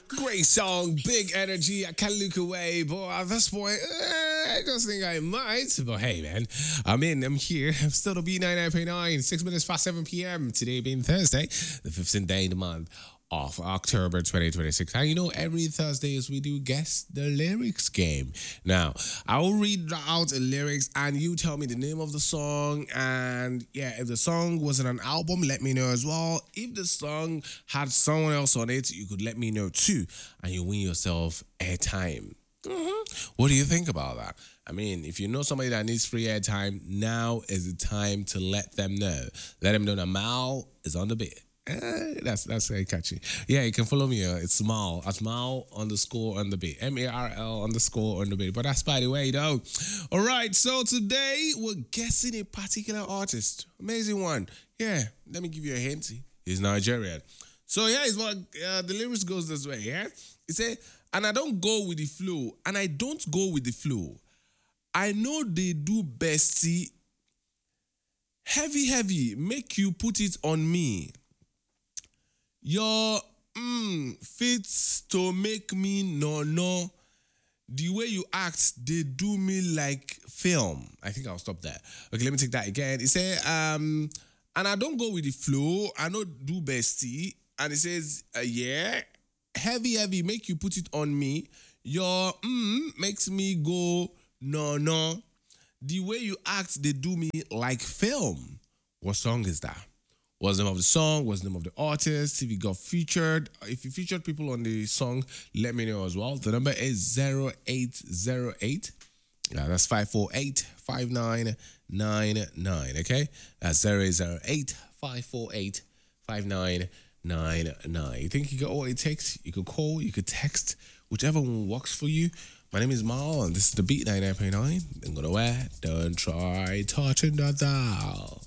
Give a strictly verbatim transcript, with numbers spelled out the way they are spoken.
Great song, big energy. I can't look away, but at this point, eh, I just think I might. But hey, man, I'm in. I'm here. I'm still the B ninety-nine point nine. Six minutes past seven p.m. Today being Thursday, the fifteenth day of the month of October twenty twenty-six. And you know, every Thursday is we do Guess the Lyrics game. Now, I will read out the lyrics and you tell me the name of the song. And yeah, if the song was in an album, let me know as well. If the song had someone else on it, you could let me know too. And you win yourself airtime. Mm-hmm. What do you think about that? I mean, if you know somebody that needs free airtime, now is the time to let them know. Let them know that Mal is on the bit. Eh, that's that's very catchy. Yeah, you can follow me. Uh, it's Mal at Mal underscore on the beat. M A R L underscore on the beat. But that's by the way, though. All right, so today we're guessing a particular artist. Amazing one. Yeah, let me give you a hint. He's Nigerian. So yeah, it's what uh, the lyrics goes this way. Yeah, it say, and I don't go with the flow, and I don't go with the flow. I know they do bestie. Heavy, heavy, make you put it on me. Your mm, fits to make me no no. The way you act, they do me like film. I think I'll stop there. Okay, let me take that again. It says, um, and I don't go with the flow. I don't do bestie. And it says, uh, yeah, heavy, heavy, make you put it on me. Your mm makes me go no no. The way you act, they do me like film. What song is that? What's the name of the song? What's the name of the artist? If you got featured, if you featured people on the song, let me know as well. The number is zero eight zero eight. Yeah, that's five four eight, five nine nine nine. Okay? That's zero eight zero eight, five four eight, five nine nine nine. You think you got all it takes? You could call, you could text, whichever one works for you. My name is Mal, and this is the Beat ninety-nine point nine. I'm gonna wear, don't try touching the dial.